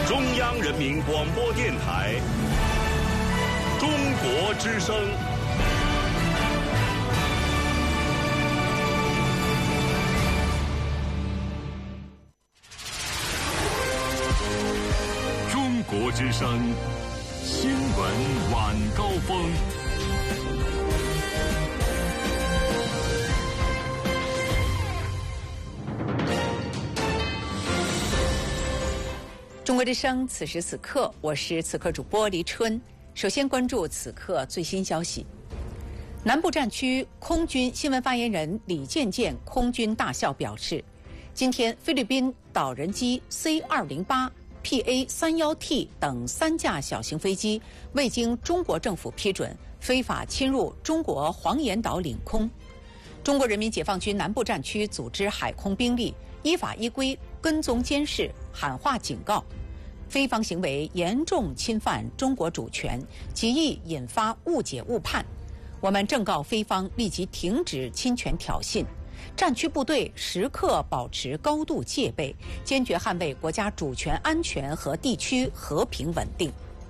中央人民广播电台中国之声。中国之声新闻晚高峰。 中国之声，此时此刻，我是此刻主播黎春。首先关注此刻最新消息。南部战区空军新闻发言人李建建空军大校表示，今天菲律宾岛人机 C-208、PA-31T 等3架小型飞机未经中国政府批准，非法侵入中国黄岩岛领空。中国人民解放军南部战区组织海空兵力依法依规跟踪监视，喊话警告，非方行为严重侵犯中国主权，极易引发误解误判。我们正告非方立即停止侵权挑衅，战区部队时刻保持高度戒备，坚决捍卫国家主权安全和地区和平稳定。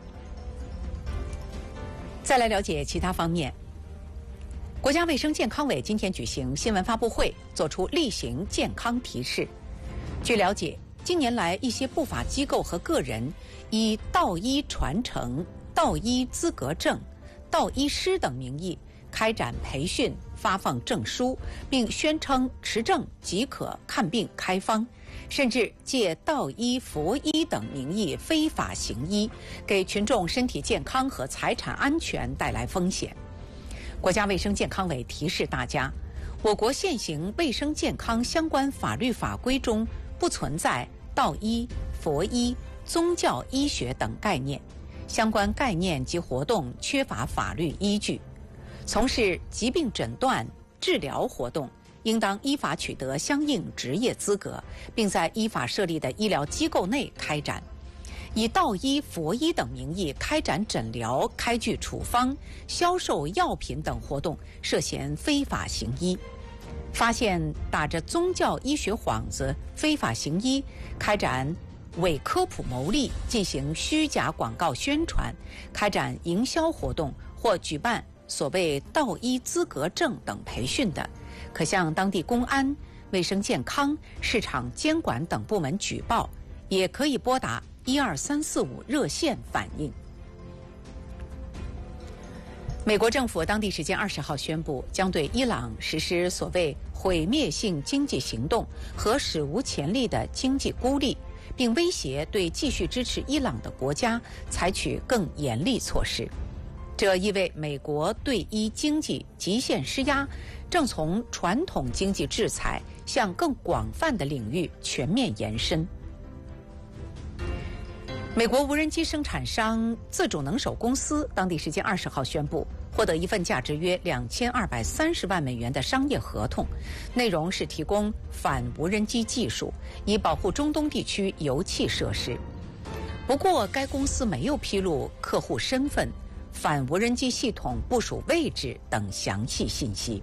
再来了解其他方面。国家卫生健康委今天举行新闻发布会，作出例行健康提示。据了解，近年来一些不法机构和个人以道医传承、道医资格证、道医师等名义开展培训、发放证书，并宣称持证即可看病开方，甚至借道医、佛医等名义非法行医，给群众身体健康和财产安全带来风险。国家卫生健康委提示大家，我国现行卫生健康相关法律法规中不存在道医、佛医、宗教医学等概念，相关概念及活动缺乏法律依据。从事疾病诊断、治疗活动，应当依法取得相应执业资格，并在依法设立的医疗机构内开展。以道医、佛医等名义开展诊疗、开具处方、销售药品等活动，涉嫌非法行医。发现打着宗教医学幌子非法行医，开展伪科普牟利，进行虚假广告宣传，开展营销活动或举办所谓道医资格证等培训的，可向当地公安、卫生健康、市场监管等部门举报，也可以拨打12345热线反映。美国政府当地时间20号宣布，将对伊朗实施所谓毁灭性经济行动和史无前例的经济孤立，并威胁对继续支持伊朗的国家采取更严厉措施。这意味美国对伊经济极限施压正从传统经济制裁向更广泛的领域全面延伸。美国无人机生产商自主能手公司当地时间20号宣布，获得一份价值约2230万美元的商业合同，内容是提供反无人机技术，以保护中东地区油气设施。不过，该公司没有披露客户身份、反无人机系统部署位置等详细信息。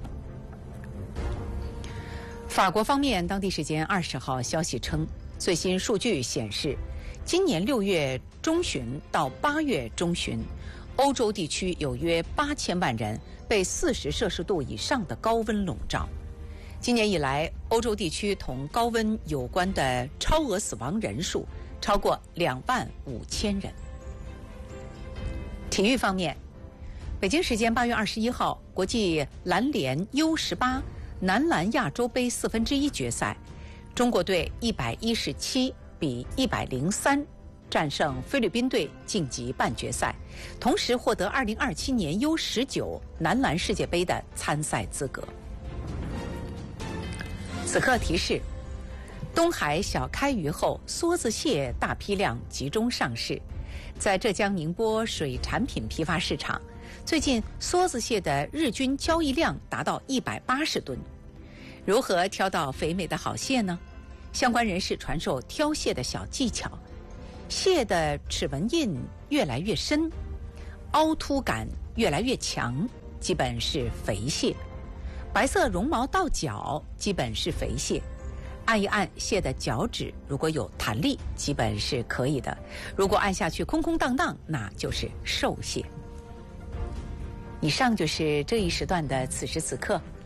法国方面当地时间20号消息称，最新数据显示，今年6月中旬到8月中旬，欧洲地区有约8000万人被40摄氏度以上的高温笼罩。今年以来，欧洲地区同高温有关的超额死亡人数超过25000人。体育方面，北京时间8月21号，国际篮联 U18 男篮亚洲杯1/4决赛，中国队117-103战胜菲律宾队，晋级半决赛，同时获得2027年 U19 男篮世界杯的参赛资格。此刻提示：东海小开渔后，梭子蟹大批量集中上市。在浙江宁波水产品批发市场，最近梭子蟹的日均交易量达到180吨。如何挑到肥美的好蟹呢？相关人士传授挑蟹的小技巧：蟹的齿纹印越来越深，凹凸感越来越强，基本是肥蟹；白色绒毛到脚，基本是肥蟹； 按一按蟹的脚趾，如果有弹力，基本是可以的；如果按下去空空荡荡，那就是瘦蟹。以上就是这一时段的此时此刻。